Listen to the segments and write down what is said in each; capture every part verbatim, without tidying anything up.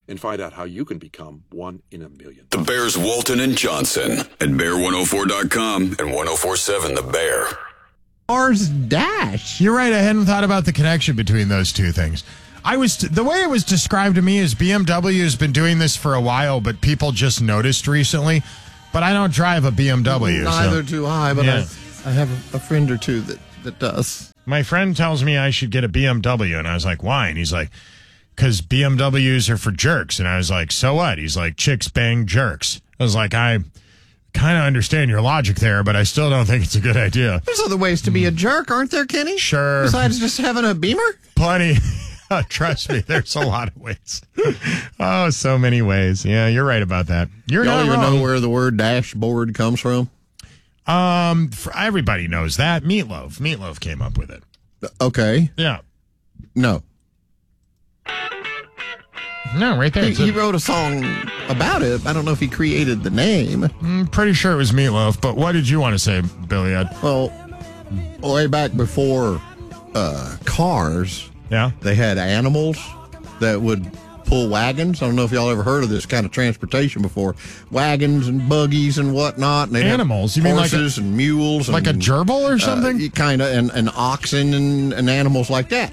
and find out how you can become one in a million. The Bears, Walton and Johnson at bear one oh four dot com and one oh four point seven The Bear. Mars Dash. You're right. I hadn't thought about the connection between those two things. I was the way it was described to me is B M W has been doing this for a while, but people just noticed recently. But I don't drive a B M W. Neither so. do I, but Yeah. I, I have a, a friend or two that, that does. My friend tells me I should get a B M W, and I was like, why? And he's like, because B M Ws are for jerks. And I was like, so what? He's like, chicks bang jerks. I was like, I kind of understand your logic there, but I still don't think it's a good idea. There's other ways to be a jerk, aren't there, Kenny? Sure. Besides just having a Beamer? Plenty. Trust me, there's a lot of ways. Oh, so many ways. Yeah, you're right about that. You're Y'all not even wrong. know where the word dashboard comes from? Um, for, everybody knows that. Meatloaf. Meatloaf came up with it. Okay. Yeah. No. No, right there. He, It's a- he wrote a song about it. I don't know if he created the name. I'm pretty sure it was Meatloaf, but what did you want to say, Billy Ed? Well, way back before uh, cars, Yeah. they had animals that would pull wagons. I don't know if y'all ever heard of this kind of transportation before. Wagons and buggies and whatnot. And they'd have Animals? You mean like a- horses and mules. Like a and, gerbil or something? Uh, kind of, and, and oxen and, and animals like that.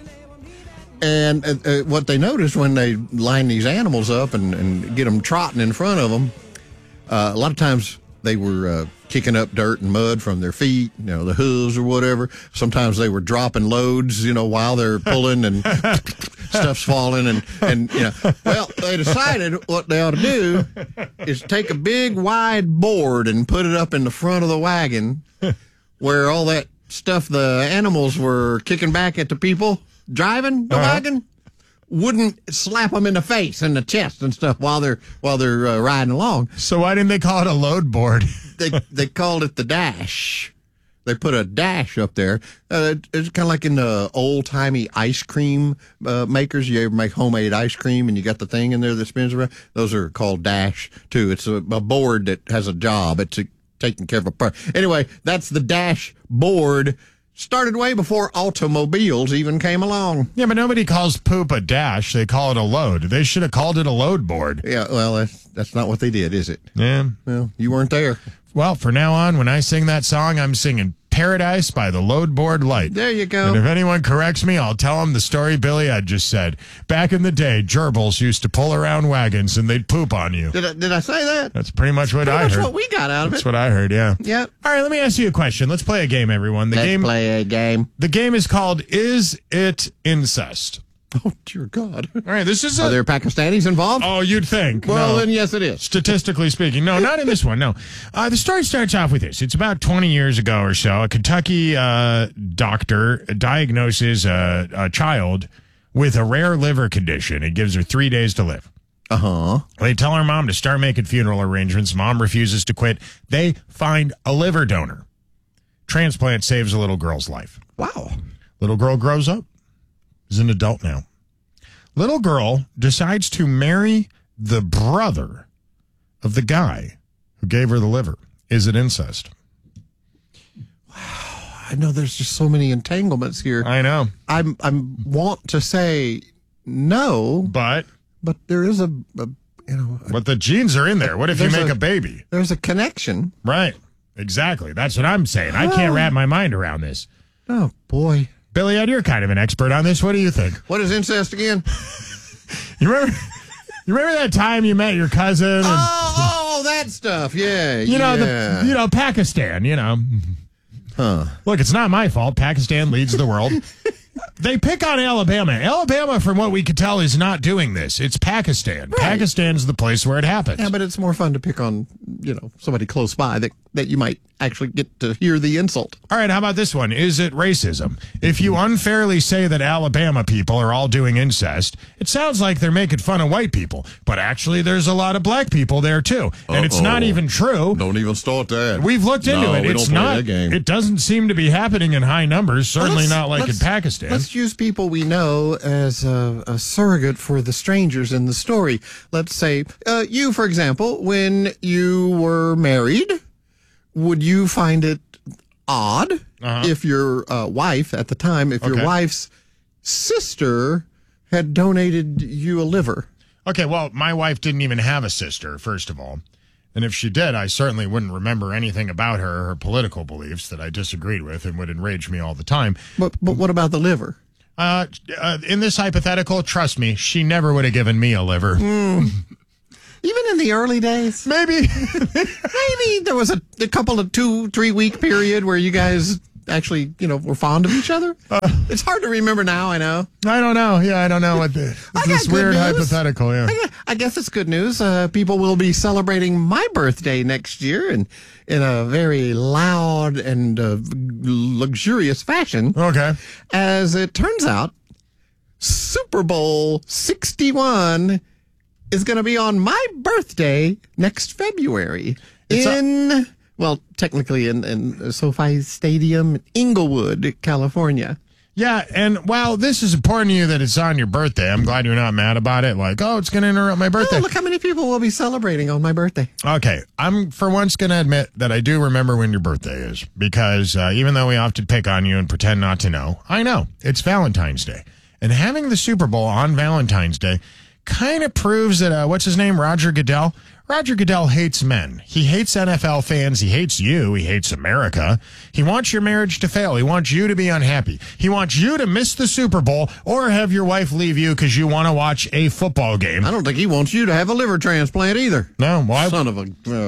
And uh, uh, what they noticed when they line these animals up and, and get them trotting in front of them, uh, a lot of times they were uh, kicking up dirt and mud from their feet, you know, the hooves or whatever. Sometimes they were dropping loads, you know, while they're pulling and stuff's falling. And, and, you know, well, they decided what they ought to do is take a big wide board and put it up in the front of the wagon where all that stuff the animals were kicking back at the people driving the Uh-huh. wagon wouldn't slap them in the face and the chest and stuff while they're while they're uh, riding along. So why didn't they call it a load board? They they called it the dash. They put a dash up there. Uh, it's kind of like in the old timey ice cream uh, makers. You ever make homemade ice cream and you got the thing in there that spins around? Those are called dash too. It's a, a board that has a job. It's a, taking care of a part. Anyway, that's the dash board. Started way before automobiles even came along. Yeah, but nobody calls poop a dash. They call it a load. They should have called it a load board. Yeah, well, that's, that's not what they did, is it? Yeah. Well, you weren't there. Well, from now on, when I sing that song, I'm singing Paradise by the Load Board Light. There you go. And if anyone corrects me, I'll tell them the story Billy Ed just said. Back in the day, gerbils used to pull around wagons and they'd poop on you. Did I, did I say that? That's pretty much what Pretty I much heard. what we got out of That's it. what I heard, yeah. Yep. All right, let me ask you a question. Let's play a game, everyone. The Let's game play a game. The game is called Is It Incest? Oh, dear God. All right, this is a... Are there Pakistanis involved? Oh, you'd think. well, No. then yes, it is. Statistically speaking. No, not in this one, no. Uh, the story starts off with this. It's about twenty years ago or so. A Kentucky uh, doctor diagnoses a, a child with a rare liver condition. It gives her three days to live. Uh-huh. They tell her mom to start making funeral arrangements. Mom refuses to quit. They find a liver donor. Transplant saves a little girl's life. Wow. Little girl grows up. Is an adult now. Little girl decides to marry the brother of the guy who gave her the liver. Is it incest? I know there's just so many entanglements here. I know. I'm I'm want to say no, But but there is a, a you know a, but the genes are in there. What if you There's make a, a- baby? there's a connection. Right. Exactly. That's what I'm saying. I can't wrap my mind around this. Oh boy. Billy Ed, you're kind of an expert on this. What do you think? What is incest again? You remember you remember that time you met your cousin and Oh, oh, that stuff. Yeah. you know yeah. the you know Pakistan, you know. Huh. Look, it's not my fault. Pakistan leads the world. They pick on Alabama. Alabama, from what we could tell, is not doing this. It's Pakistan. Right. Pakistan's the place where it happens. Yeah, but it's more fun to pick on, you know, somebody close by that, that you might actually get to hear the insult. All right, how about this one? Is it racism? If you unfairly say that Alabama people are all doing incest, it sounds like they're making fun of white people. But actually, there's a lot of black people there, too. And it's not Uh-oh. even true. Don't even start that. We've looked into No, it. we It's don't play not. that game. It doesn't seem to be happening in high numbers. Certainly Let's- not like in let's- Pakistan. Let's use people we know as a, a surrogate for the strangers in the story. Let's say, uh, you, for example, when you were married, would you find it odd Uh-huh. if your uh, wife, at the time, if Okay. your wife's sister had donated you a liver? Okay, well, my wife didn't even have a sister, first of all. And if she did, I certainly wouldn't remember anything about her or her political beliefs that I disagreed with and would enrage me all the time. But, but what about the liver? Uh, uh, in this hypothetical, trust me, she never would have given me a liver. Mm. Even in the early days? Maybe. Maybe there was a, a couple of two, three week period where you guys actually, you know, were fond of each other. Uh, it's hard to remember now, I know. I don't know. Yeah, I don't know what the, I this got weird good news. hypothetical, yeah. I, I guess it's good news. Uh, people will be celebrating my birthday next year in, in a very loud and uh, luxurious fashion. Okay. As it turns out, Super Bowl sixty-one is going to be on my birthday next February It's in, a- well, technically in, in SoFi Stadium, Inglewood, California. Yeah, and while this is important to you that it's on your birthday, I'm glad you're not mad about it. Like, oh, it's going to interrupt my birthday. Oh, look how many people will be celebrating on my birthday. Okay, I'm for once going to admit that I do remember when your birthday is, because uh, even though we often pick on you and pretend not to know, I know. It's Valentine's Day. And having the Super Bowl on Valentine's Day kind of proves that, uh, what's his name, Roger Goodell? Roger Goodell hates men. He hates N F L fans. He hates you. He hates America. He wants your marriage to fail. He wants you to be unhappy. He wants you to miss the Super Bowl or have your wife leave you because you want to watch a football game. I don't think he wants you to have a liver transplant either. No, why? Son of a... Uh,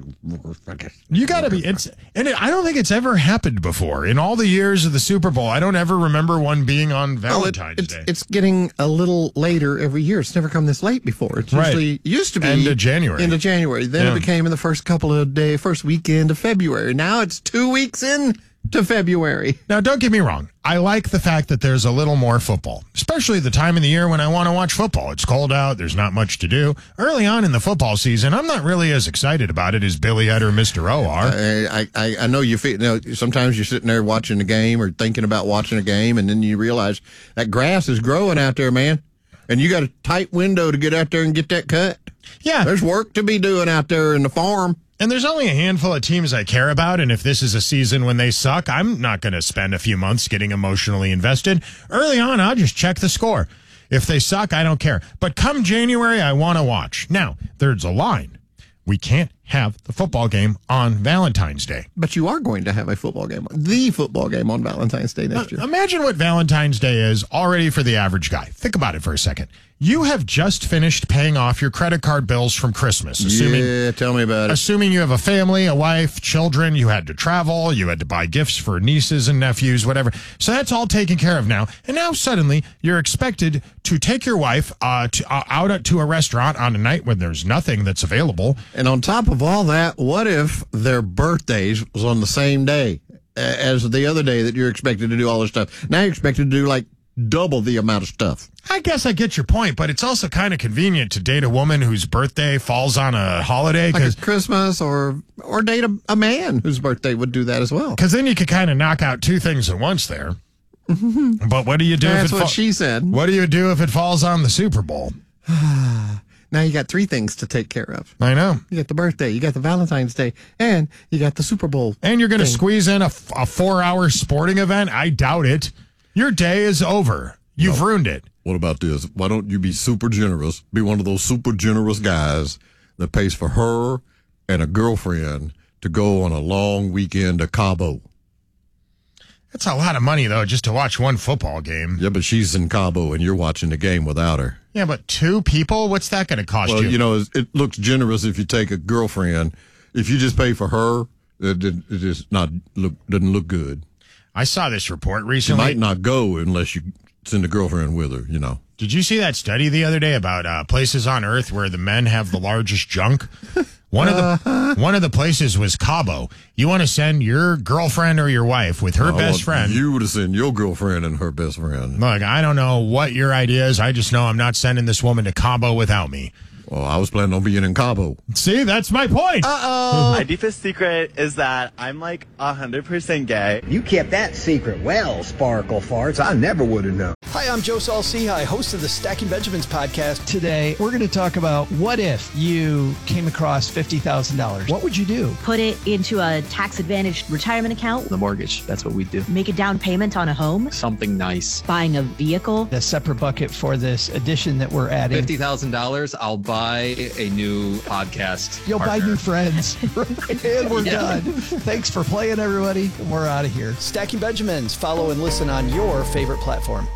You got to be. It's and it, I don't think it's ever happened before in all the years of the Super Bowl. I don't ever remember one being on Valentine's well, it, it's, Day. It's getting a little later every year. It's never come this late before. It's Right. usually used to be End of January. End of January. Then Yeah. it became in the first couple of day, first weekend of February. Now it's two weeks in to February. Now, don't get me wrong. I like the fact that there's a little more football, especially the time of the year when I want to watch football. It's cold out. There's not much to do. Early on in the football season, I'm not really as excited about it as Billy Ed or Mister O are. I, I, I know you feel, you know, sometimes you're sitting there watching a game or thinking about watching a game, and then you realize that grass is growing out there, man. And you got a tight window to get out there and get that cut. Yeah. There's work to be doing out there in the farm. And there's only a handful of teams I care about, and if this is a season when they suck, I'm not going to spend a few months getting emotionally invested. Early on, I'll just check the score. If they suck, I don't care. But come January, I want to watch. Now, there's a line. We can't have the football game on Valentine's Day. But you are going to have a football game, the football game on Valentine's Day next year. Imagine what Valentine's Day is already for the average guy. Think about it for a second. You have just finished paying off your credit card bills from Christmas. Assuming, yeah, tell me about it. Assuming you have a family, a wife, children, you had to travel, you had to buy gifts for nieces and nephews, whatever. So that's all taken care of now. And now suddenly you're expected to take your wife uh, to, uh, out to a restaurant on a night when there's nothing that's available. And on top of all that, what if their birthdays was on the same day as the other day that you're expected to do all this stuff? Now you're expected to do like double the amount of stuff. I guess I get your point, but it's also kind of convenient to date a woman whose birthday falls on a holiday. Like Cause, it's Christmas or or date a, a man whose birthday would do that as well. Because then you could kind of knock out two things at once there. But what do you do That's if it what fa- she said. What do you do if it falls on the Super Bowl? Now you got three things to take care of. I know. You got the birthday, you got the Valentine's Day, and you got the Super Bowl. And you're going to thing. squeeze in a, f- a four-hour sporting event? I doubt it. Your day is over. You've ruined it. What about this? Why don't you be super generous? Be one of those super generous guys that pays for her and a girlfriend to go on a long weekend to Cabo. That's a lot of money, though, just to watch one football game. Yeah, but she's in Cabo and you're watching the game without her. Yeah, but two people? What's that going to cost Well, you? you know, it looks generous if you take a girlfriend. If you just pay for her, it, it, it just not look doesn't look good. I saw this report She recently. might not go unless you send a girlfriend with her, you know. Did you see that study the other day about uh, places on Earth where the men have the largest junk? One of the one of the places was Cabo. You want to send your girlfriend or your wife with her I best want friend. You would have sent your girlfriend and her best friend. Look, I don't know what your idea is. I just know I'm not sending this woman to Cabo without me. Well, I was planning on being in Cabo. See, that's my point. My deepest secret is that I'm like one hundred percent gay. You kept that secret well, Sparkle Farts. I never would have known. Hi, I'm Joe Saul-Sehy, host of the Stacking Benjamins podcast. Today, we're going to talk about what if you came across fifty thousand dollars? What would you do? Put it into a tax-advantaged retirement account. The mortgage, that's what we do. Make a down payment on a home. Something nice. Buying a vehicle. A separate bucket for this addition that we're adding. fifty thousand dollars, I'll buy a new podcast. You'll partner. buy new friends. And we're yeah. done. Thanks for playing, everybody. We're out of here. Stacking Benjamins. Follow and listen on your favorite platform.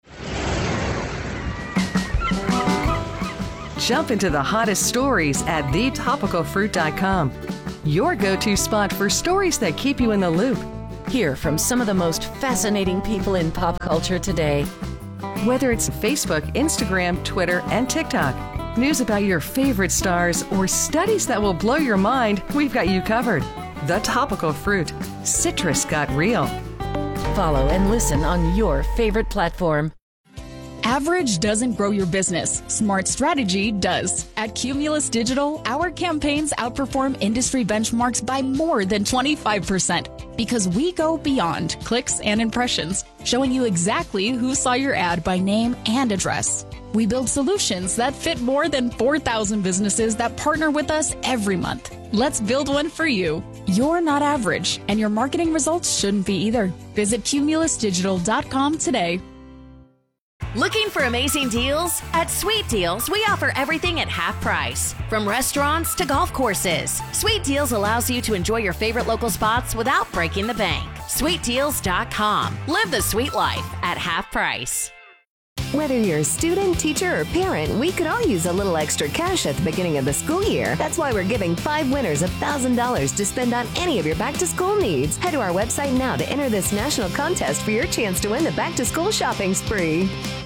Jump into the hottest stories at the topical fruit dot com. Your go-to spot for stories that keep you in the loop. Hear from some of the most fascinating people in pop culture today. Whether it's Facebook, Instagram, Twitter, and TikTok, news about your favorite stars, or studies that will blow your mind, we've got you covered. The Topical Fruit. Citrus got real. Follow and listen on your favorite platform. Average doesn't grow your business. Smart strategy does. At Cumulus Digital, our campaigns outperform industry benchmarks by more than twenty-five percent because we go beyond clicks and impressions, showing you exactly who saw your ad by name and address. We build solutions that fit more than four thousand businesses that partner with us every month. Let's build one for you. You're not average, and your marketing results shouldn't be either. Visit cumulus digital dot com today. Looking for amazing deals? At Sweet Deals, we offer everything at half price. From restaurants to golf courses, Sweet Deals allows you to enjoy your favorite local spots without breaking the bank. sweet deals dot com. Live the sweet life at half price. Whether you're a student, teacher, or parent, we could all use a little extra cash at the beginning of the school year. That's why we're giving five winners one thousand dollars to spend on any of your back-to-school needs. Head to our website now to enter this national contest for your chance to win the back-to-school shopping spree.